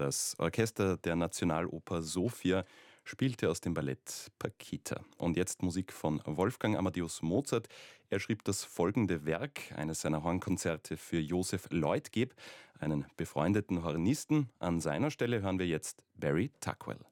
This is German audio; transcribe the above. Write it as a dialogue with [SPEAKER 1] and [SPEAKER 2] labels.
[SPEAKER 1] Das Orchester der Nationaloper Sofia spielte aus dem Ballett Paquita. Und jetzt Musik von Wolfgang Amadeus Mozart. Er schrieb das folgende Werk, eines seiner Hornkonzerte für Joseph Leutgeb, einen befreundeten Hornisten. An seiner Stelle hören wir jetzt Barry Tuckwell.